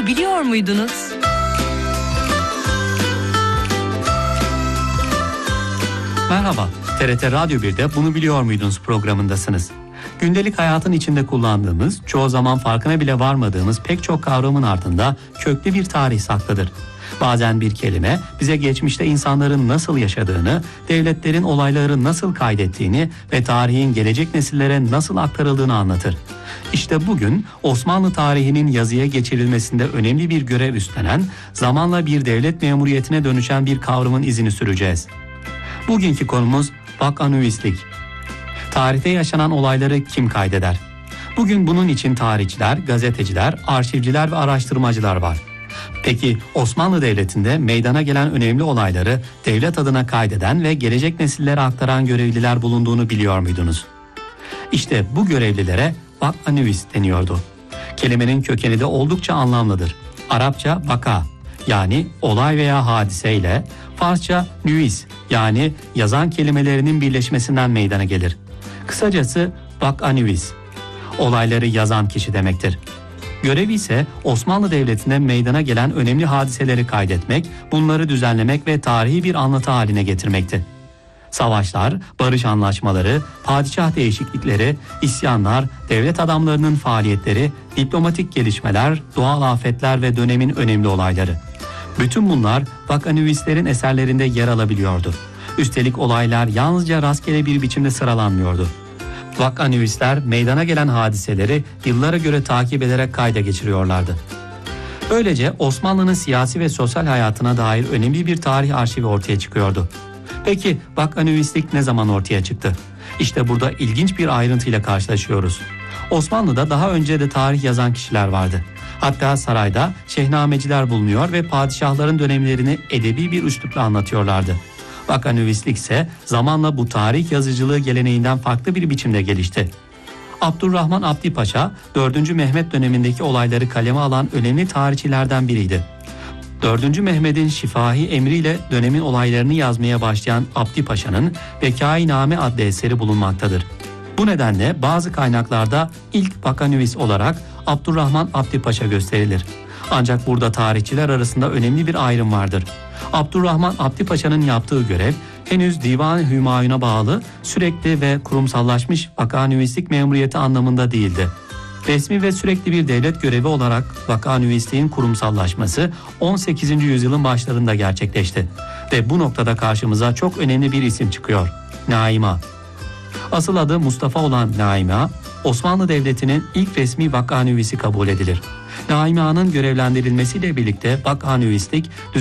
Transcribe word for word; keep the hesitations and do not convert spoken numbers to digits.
Bunu biliyor muydunuz? Merhaba, T R T Radyo bir'de Bunu Biliyor Muydunuz programındasınız. Gündelik hayatın içinde kullandığımız, çoğu zaman farkına bile varmadığımız pek çok kavramın ardında köklü bir tarih saklıdır. Bazen bir kelime bize geçmişte insanların nasıl yaşadığını, devletlerin olayları nasıl kaydettiğini ve tarihin gelecek nesillere nasıl aktarıldığını anlatır. İşte bugün Osmanlı tarihinin yazıya geçirilmesinde önemli bir görev üstlenen, zamanla bir devlet memuriyetine dönüşen bir kavramın izini süreceğiz. Bugünkü konumuz vakanüvislik. Tarihte yaşanan olayları kim kaydeder? Bugün bunun için tarihçiler, gazeteciler, arşivciler ve araştırmacılar var. Peki Osmanlı Devleti'nde meydana gelen önemli olayları devlet adına kaydeden ve gelecek nesillere aktaran görevliler bulunduğunu biliyor muydunuz? İşte bu görevlilere vakanüvis deniyordu. Kelimenin kökeni de oldukça anlamlıdır. Arapça vaka, yani olay veya hadise ile Farsça nüvis, yani yazan kelimelerinin birleşmesinden meydana gelir. Kısacası vakanüvis, olayları yazan kişi demektir. Görevi ise Osmanlı Devleti'nde meydana gelen önemli hadiseleri kaydetmek, bunları düzenlemek ve tarihi bir anlatı haline getirmekti. Savaşlar, barış anlaşmaları, padişah değişiklikleri, isyanlar, devlet adamlarının faaliyetleri, diplomatik gelişmeler, doğal afetler ve dönemin önemli olayları. Bütün bunlar vakanüvislerin eserlerinde yer alabiliyordu. Üstelik olaylar yalnızca rastgele bir biçimde sıralanmıyordu. Vakanüvisler meydana gelen hadiseleri yıllara göre takip ederek kayda geçiriyorlardı. Böylece Osmanlı'nın siyasi ve sosyal hayatına dair önemli bir tarih arşivi ortaya çıkıyordu. Peki vakanüvislik ne zaman ortaya çıktı? İşte burada ilginç bir ayrıntıyla karşılaşıyoruz. Osmanlı'da daha önce de tarih yazan kişiler vardı. Hatta sarayda şehnameciler bulunuyor ve padişahların dönemlerini edebi bir üslupla anlatıyorlardı. Vakanüvislik ise zamanla bu tarih yazıcılığı geleneğinden farklı bir biçimde gelişti. Abdurrahman Abdi Paşa, dördüncü Mehmet dönemindeki olayları kaleme alan önemli tarihçilerden biriydi. dördüncü Mehmet'in şifahi emriyle dönemin olaylarını yazmaya başlayan Abdi Paşa'nın Vekainame adlı eseri bulunmaktadır. Bu nedenle bazı kaynaklarda ilk vakanüvis olarak Abdurrahman Abdi Paşa gösterilir. Ancak burada tarihçiler arasında önemli bir ayrım vardır. Abdurrahman Abdi Paşa'nın yaptığı görev henüz Divan-ı Hümayun'a bağlı, sürekli ve kurumsallaşmış vakanüvislik memuriyeti anlamında değildi. Resmi ve sürekli bir devlet görevi olarak vakanüvisliğin kurumsallaşması on sekizinci yüzyılın başlarında gerçekleşti. Ve bu noktada karşımıza çok önemli bir isim çıkıyor: Naima. Asıl adı Mustafa olan Naima, Osmanlı Devleti'nin ilk resmi vakanüvisi kabul edilir. Naima'nın görevlendirilmesiyle birlikte vakanüvislik